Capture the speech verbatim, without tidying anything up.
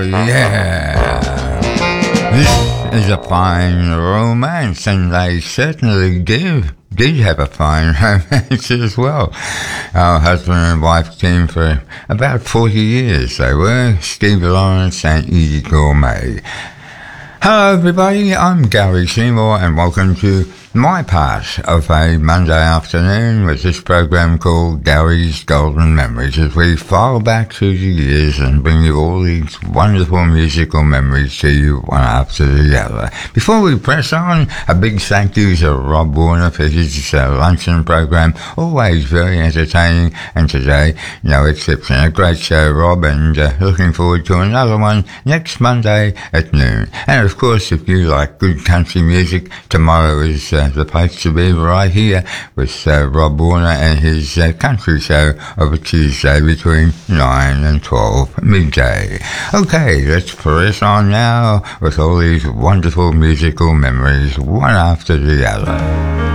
yeah. This is a fine romance, and they certainly did, did have a fine romance as well. Our husband and wife team for about forty years they were, Stevie Lawrence and Eddie Gourmet. Hello everybody, I'm Gary Seymour and welcome to my part of a Monday afternoon with this program called Gary's Golden Memories, as we file back through the years and bring you all these wonderful musical memories to you one after the other. Before we press on, a big thank you to Rob Warner for his uh, luncheon program, always very entertaining, and today no exception. A great show, Rob, and uh, looking forward to another one next Monday at noon. And of course, if you like good country music, tomorrow is uh, the place to be, right here with uh, Rob Warner and his uh, country show of a Tuesday between nine and twelve midday. Okay, let's press on now with all these wonderful musical memories, one after the other.